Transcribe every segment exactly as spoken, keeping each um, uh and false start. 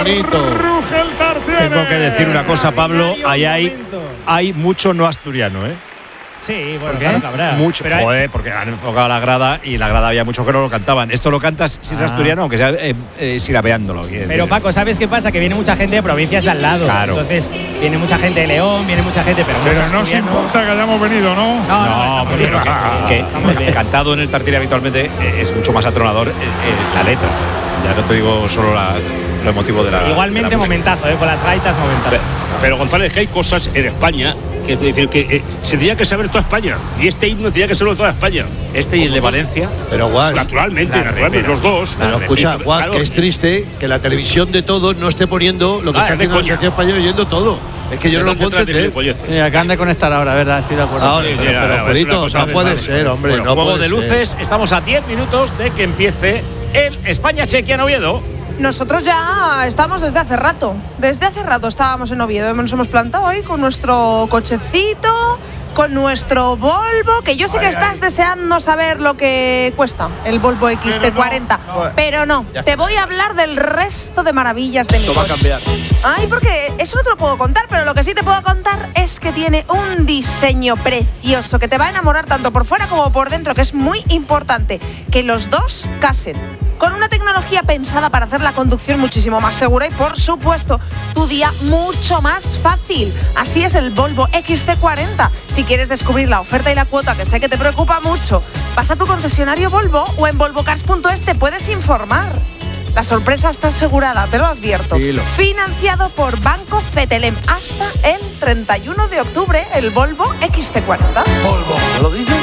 bonito. Ruge el Tartiere. Tengo que decir una cosa, Pablo. Ahí hay, hay mucho no asturiano, ¿eh? Sí, bueno, claro que habrá. Mucho, pero joder, hay... porque han enfocado la grada y la grada había muchos que no lo cantaban. Esto lo cantas si es ah. asturiano, aunque sea eh, eh, sirapeándolo. Pero Paco, ¿sabes qué pasa? Que viene mucha gente de provincias de al lado. Claro. Entonces, viene mucha gente de León, viene mucha gente, pero, pero no se importa que hayamos venido, ¿no? No, no, no, pero que, que, que cantado en el Tartiere habitualmente eh, es mucho más atronador eh, eh, la letra. Ya no te digo solo la, lo emotivo de la. Igualmente de la momentazo, ¿eh? Con las gaitas momentazo. Pero, pero González, que hay cosas en España que, es decir, que eh, se tendría que saber toda España. Y este himno tendría que serlo de toda España. Este y el de Valencia. Pero Guas, naturalmente, naturalmente los dos. Pero escucha, Guas, claro, que es triste que la televisión de todos no esté poniendo lo que ah, está haciendo la Asociación Española oyendo todo. Es que yo no lo puedo entender. Sí, acaban de conectar ahora, ¿verdad? Estoy de acuerdo. Ahora, sí, pero, pero Julito, no puede ser, hombre. Bueno, no juego puede de luces. Ser. Estamos a diez minutos de que empiece el España-Chequia en Oviedo. Nosotros ya estamos desde hace rato. Desde hace rato estábamos en Oviedo. Nos hemos plantado ahí con nuestro cochecito, con nuestro Volvo, que yo sé que ay, estás ay. deseando saber lo que cuesta el Volvo X T cuarenta, pero no, no. Pero no. Te voy a hablar del resto de maravillas de mi coche. Va a cambiar. Ay, porque eso no te lo puedo contar, pero lo que sí te puedo contar es que tiene un diseño precioso que te va a enamorar tanto por fuera como por dentro, que es muy importante que los dos casen. Con una tecnología pensada para hacer la conducción muchísimo más segura y, por supuesto, tu día mucho más fácil. Así es el Volvo X C cuarenta. Si quieres descubrir la oferta y la cuota, que sé que te preocupa mucho, pasa a tu concesionario Volvo o en volvocars punto es te puedes informar. La sorpresa está asegurada, te lo advierto. Dilo. Financiado por Banco Cetelem hasta el treinta y uno de octubre, el Volvo X C cuarenta. Volvo, ¿no lo dices?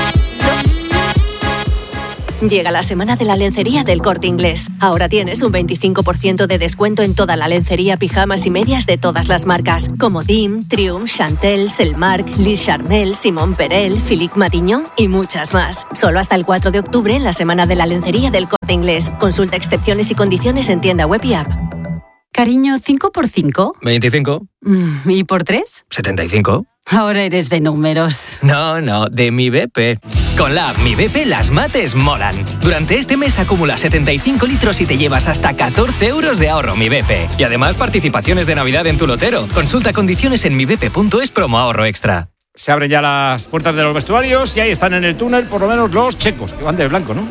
Llega la semana de la lencería del Corte Inglés. Ahora tienes un veinticinco por ciento de descuento en toda la lencería, pijamas y medias de todas las marcas, como D I M, Triumph, Chantel, Selmark, Lis Charmel, Simón Perel, Philippe Matignon y muchas más. Solo hasta el cuatro de octubre en la semana de la lencería del Corte Inglés. Consulta excepciones y condiciones en tienda web y app. Cariño, ¿cinco por cinco? veinticinco. ¿Y por tres? setenta y cinco. Ahora eres de números. No, no, de Mi B P. Con la app Mi B P las mates molan. Durante este mes acumula setenta y cinco litros y te llevas hasta catorce euros de ahorro Mi B P. Y además participaciones de Navidad en tu lotero. Consulta condiciones en mi b p punto es promo ahorro extra. Se abren ya las puertas de los vestuarios y ahí están en el túnel por lo menos los checos, que van de blanco, ¿no?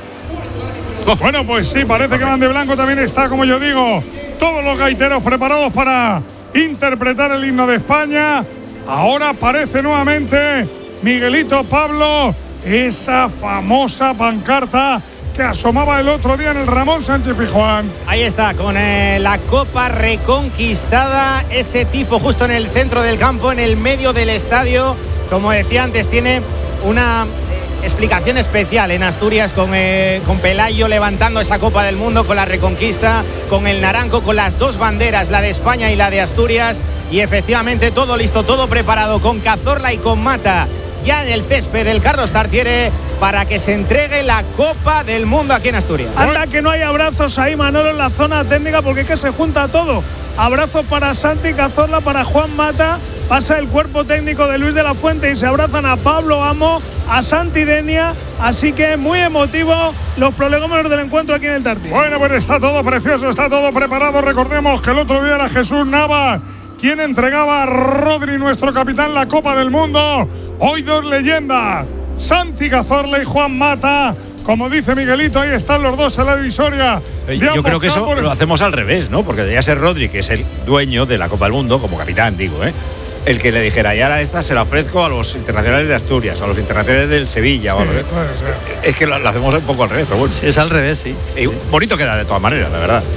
Bueno, pues sí, parece que van de blanco. También está, como yo digo, todos los gaiteros preparados para interpretar el himno de España. Ahora aparece nuevamente Miguelito, Pablo, esa famosa pancarta que asomaba el otro día en el Ramón Sánchez Pizjuán. Ahí está, con eh, la Copa reconquistada, ese tifo justo en el centro del campo, en el medio del estadio. Como decía antes, tiene una explicación especial en Asturias, con, eh, con Pelayo levantando esa Copa del Mundo, con la Reconquista, con el naranjo, con las dos banderas, la de España y la de Asturias. Y efectivamente todo listo, todo preparado, con Cazorla y con Mata ya en el césped del Carlos Tartiere para que se entregue la Copa del Mundo aquí en Asturias. Anda que no hay abrazos ahí, Manolo, en la zona técnica, porque es que se junta todo. Abrazos para Santi Cazorla, para Juan Mata. Pasa el cuerpo técnico de Luis de la Fuente y se abrazan a Pablo Amo, a Santi Denia. Así que muy emotivo los prolegómenos del encuentro aquí en el Tartiere. Bueno, pues está todo precioso, está todo preparado. Recordemos que el otro día era Jesús Nava quien entregaba a Rodri, nuestro capitán, la Copa del Mundo. Hoy dos leyendas, Santi Cazorla y Juan Mata. Como dice Miguelito, ahí están los dos en la divisoria. Yo creo que eso por... lo hacemos al revés, ¿no? Porque debería ser Rodri, que es el dueño de la Copa del Mundo, como capitán, digo, ¿eh? El que le dijera, y ahora esta se la ofrezco a los internacionales de Asturias, a los internacionales del Sevilla. Sí, o algo. Claro, sí. Es que lo, lo hacemos un poco al revés, pero bueno. Sí, es al revés, sí. Y bonito queda de todas maneras, la verdad.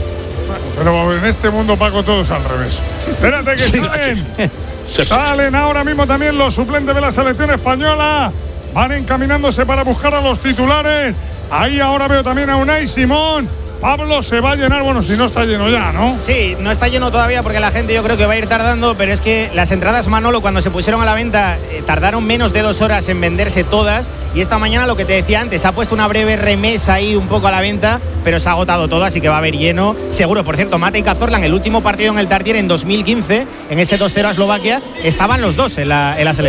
Pero en este mundo, Paco, todo es al revés. Espérate que sí, salen. Salen ahora mismo también los suplentes de la selección española. Van encaminándose para buscar a los titulares. Ahí ahora veo también a Unai Simón. Pablo, se va a llenar, bueno, si no está lleno ya, ¿no? Sí, no está lleno todavía porque la gente yo creo que va a ir tardando, pero es que las entradas, Manolo, cuando se pusieron a la venta, eh, tardaron menos de dos horas en venderse todas, y esta mañana, lo que te decía antes, ha puesto una breve remesa ahí un poco a la venta, pero se ha agotado todo, así que va a haber lleno seguro. Por cierto, Mata y Cazorla, en el último partido en el Tartiere en dos mil quince, en ese dos cero a Eslovaquia, estaban los dos en la, en la selección.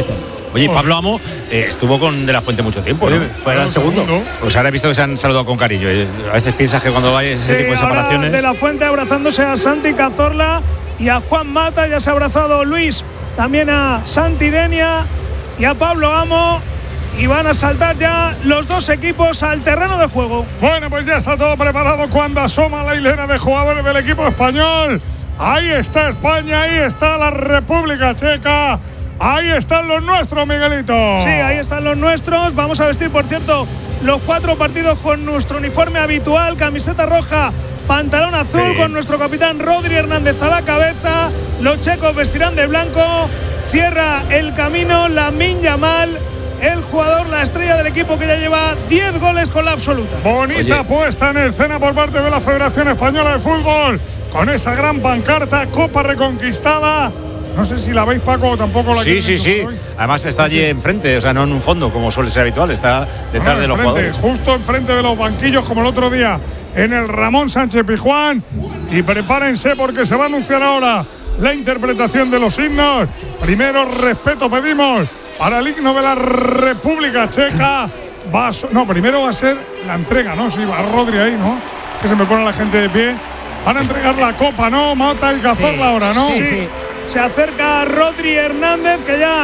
Oye, Pablo Amo eh, estuvo con De La Fuente mucho tiempo, Oye, ¿no? fue el segundo. Pues ahora he visto que se han saludado con cariño. A veces piensas que cuando vayas ese Sí, tipo de ahora separaciones. De La Fuente abrazándose a Santi Cazorla y a Juan Mata. Ya se ha abrazado Luis también a Santi Denia y a Pablo Amo. Y van a saltar ya los dos equipos al terreno de juego. Bueno, pues ya está todo preparado cuando asoma la hilera de jugadores del equipo español. Ahí está España, ahí está la República Checa. Ahí están los nuestros, Miguelito. Sí, ahí están los nuestros. Vamos a vestir, por cierto, los cuatro partidos con nuestro uniforme habitual, camiseta roja, pantalón azul, sí, con nuestro capitán Rodri Hernández a la cabeza. Los checos vestirán de blanco. Cierra el camino Lamine Yamal, el jugador, la estrella del equipo que ya lleva diez goles con la absoluta. Bonita Oye. puesta en escena por parte de la Federación Española de Fútbol, con esa gran pancarta, Copa reconquistada. No sé si la veis, Paco, o tampoco la Sí, sí, sí. Hoy. Además está allí enfrente, o sea, no en un fondo, como suele ser habitual, está detrás no, de los enfrente, jugadores. Justo enfrente de los banquillos, como el otro día, en el Ramón Sánchez Pizjuán. Y prepárense porque se va a anunciar ahora la interpretación de los himnos. Primero, respeto pedimos para el himno de la República Checa. Va a, no, primero va a ser la entrega, ¿no? Sí, va Rodri ahí, ¿no? Que se me pone la gente de pie. Van a entregar la copa, ¿no? Mata y Cazorla sí, ahora, ¿no? Sí, sí. Se acerca Rodri Hernández, que ya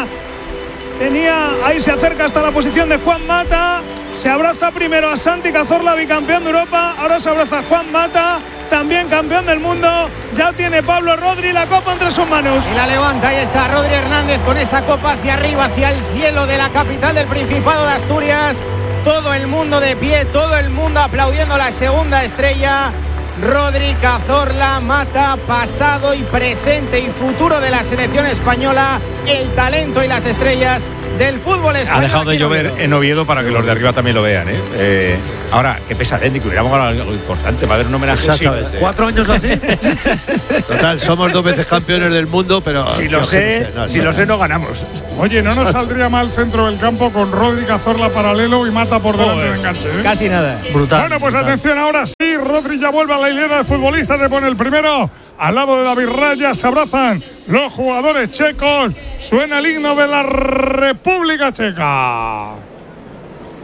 tenía, ahí se acerca hasta la posición de Juan Mata. Se abraza primero a Santi Cazorla, bicampeón de Europa. Ahora se abraza a Juan Mata, también campeón del mundo. Ya tiene Pablo Rodri la copa entre sus manos. Y la levanta, ahí está Rodri Hernández con esa copa hacia arriba, hacia el cielo de la capital del Principado de Asturias. Todo el mundo de pie, todo el mundo aplaudiendo la segunda estrella. Rodri Cazorla, Mata, pasado y presente y futuro de la selección española, el talento y las estrellas del fútbol español. Ha dejado de llover en Oviedo para que los de arriba también lo vean, ¿eh? eh ahora, qué pesa técnico, hubiéramos ganado algo importante, va a haber un homenaje. Exactamente. Sí. Cuatro años así. Total, somos dos veces campeones del mundo, pero. Si lo sé, no, si no, lo sé, no ganamos. Oye, no nos saldría mal centro del campo con Rodri Cazorla paralelo y Mata por delante de enganche, ¿eh? Casi nada. Brutal. Bueno, pues brutal. Atención ahora sí, Rodri ya vuelve a la hilera de futbolistas, le pone el primero al lado de la birraya, se abrazan los jugadores checos, suena el himno de la República Checa.